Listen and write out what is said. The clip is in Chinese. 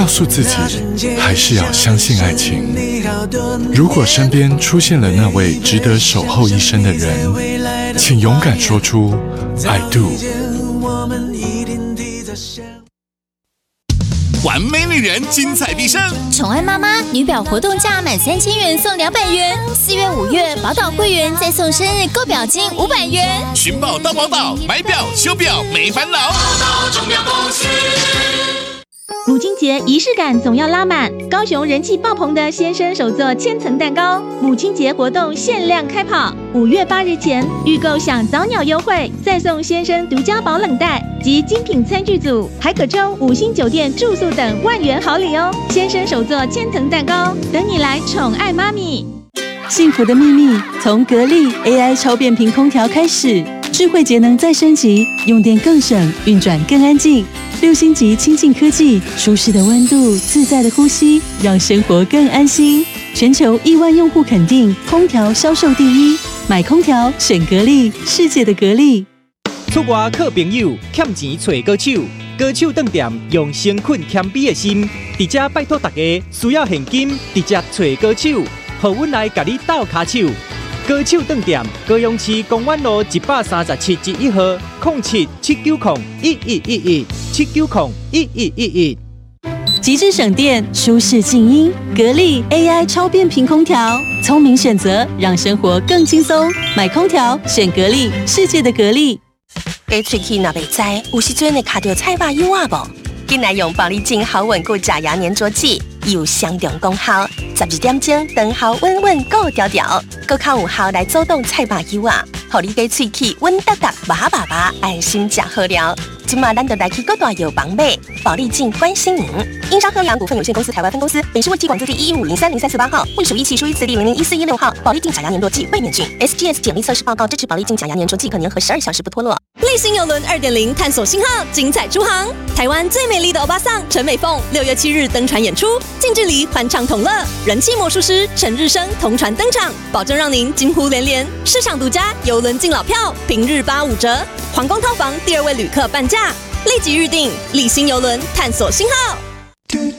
告诉自己，还是要相信爱情。如果身边出现了那位值得守候一生的人，请勇敢说出 I do。 完美女人精彩必胜， 宠爱妈妈女表活动价满3000元送200元，4月5月宝岛会员再送生日购表金500元。 寻宝到宝岛，买表修表没烦恼。宝岛钟表公司。 母亲节仪式感总要拉满，高雄人气爆棚的先生手作千层蛋糕，母亲节活动限量开跑，5月8日前预购享早鸟优惠，再送先生独家保冷袋及精品餐具组，还可抽5星酒店住宿等万元好礼哦！先生手作千层蛋糕，等你来宠爱妈咪。 幸福的秘密从格力 AI 超变频空调开始，智慧节能再升级，用电更省，运转更安静。6星级清净科技，舒适的温度，自在的呼吸，让生活更安心。全球亿万用户肯定，空调销售第一，买空调选格力，世界的格力。 出外靠朋友，欠钱找高手，高手顿店用诚恳谦卑的心，直接拜托大家需要现金，直接找高手，让阮来甲你斗卡手。高手顿店，高雄市公园路137-1號，0779011111，7901111。 极致省电，舒适静音，格力 AI 超变频空调，聪明选择，让生活更轻松。买空调选格力，世界的格力。 假喙齿若袂知，有时阵会卡到菜肉油啊无？紧来用保利净好稳固假牙粘着剂，有相同功效，12点钟长效稳稳固条条，更较有效来阻挡菜肉油啊，互你假喙齿稳达达、麻麻麻，安心食好料。今嘛，咱就来去各大药房买保利净关心您。英商科阳股份有限公司台湾分公司，北市卫计广字第115030348号，隶属1期书1次第001416号。保利净假牙粘着剂卫冕菌 ，SGS 检疫测试报告支持保利净假牙粘着剂可粘合12小时不脱落。 立新邮轮2.0探索新号，精彩出航！台湾最美丽的欧巴桑陈美凤6月7日登船演出，近距离欢唱同乐，人气魔术师陈日升同船登场，保证让您惊呼连连。市场独家邮轮敬老票，平日85折，皇宫套房第2位旅客半价，立即预定立新邮轮探索新号。